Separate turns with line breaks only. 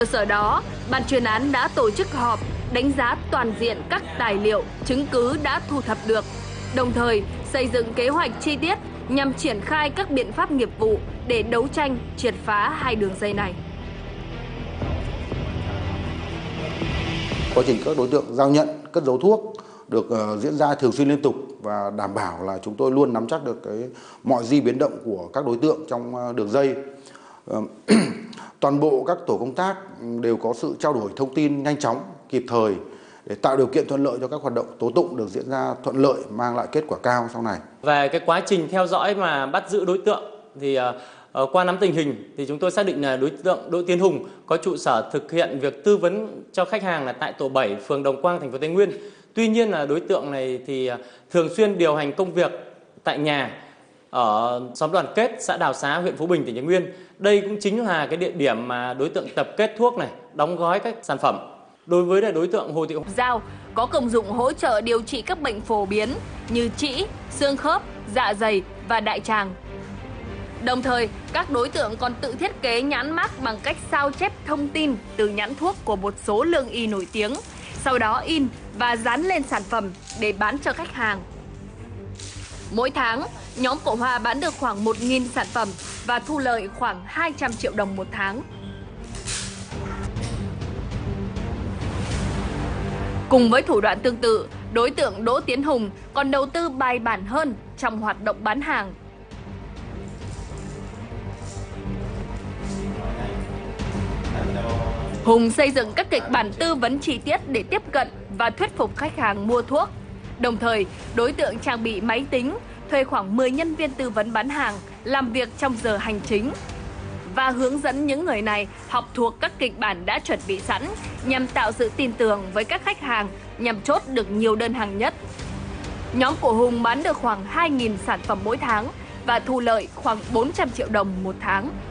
Cơ sở đó, ban chuyên án đã tổ chức họp đánh giá toàn diện các tài liệu, chứng cứ đã thu thập được, đồng thời xây dựng kế hoạch chi tiết nhằm triển khai các biện pháp nghiệp vụ để đấu tranh, triệt phá hai đường dây này.
Quá trình các đối tượng giao nhận, cất giấu thuốc được diễn ra thường xuyên liên tục và đảm bảo là chúng tôi luôn nắm chắc được mọi di biến động của các đối tượng trong đường dây. Toàn bộ các tổ công tác đều có sự trao đổi thông tin nhanh chóng, kịp thời để tạo điều kiện thuận lợi cho các hoạt động tố tụng được diễn ra thuận lợi, mang lại kết quả cao sau này.
Về cái quá trình theo dõi mà bắt giữ đối tượng thì qua nắm tình hình thì chúng tôi xác định là đối tượng Đỗ Tiến Hùng có trụ sở thực hiện việc tư vấn cho khách hàng là tại tổ 7 phường Đồng Quang, thành phố Tây Nguyên. Tuy nhiên là đối tượng này thì thường xuyên điều hành công việc tại nhà ở xóm Đoàn Kết, xã Đào Xá, huyện Phú Bình, tỉnh Thái Nguyên. Đây cũng chính là cái địa điểm mà đối tượng tập kết thuốc này, đóng gói các sản phẩm. Đối với đối tượng Hồ Thị Hồng
Dao có công dụng hỗ trợ điều trị các bệnh phổ biến như trĩ, xương khớp, dạ dày và đại tràng. Đồng thời, các đối tượng còn tự thiết kế nhãn mác bằng cách sao chép thông tin từ nhãn thuốc của một số lương y nổi tiếng, sau đó in và dán lên sản phẩm để bán cho khách hàng. Mỗi tháng, nhóm của Hoa bán được khoảng 1.000 sản phẩm và thu lợi khoảng 200 triệu đồng một tháng. Cùng với thủ đoạn tương tự, đối tượng Đỗ Tiến Hùng còn đầu tư bài bản hơn trong hoạt động bán hàng. Hùng xây dựng các kịch bản tư vấn chi tiết để tiếp cận và thuyết phục khách hàng mua thuốc. Đồng thời, đối tượng trang bị máy tính, thuê khoảng 10 nhân viên tư vấn bán hàng làm việc trong giờ hành chính và hướng dẫn những người này học thuộc các kịch bản đã chuẩn bị sẵn nhằm tạo sự tin tưởng với các khách hàng nhằm chốt được nhiều đơn hàng nhất. Nhóm của Hùng bán được khoảng 2.000 sản phẩm mỗi tháng và thu lợi khoảng 400 triệu đồng một tháng.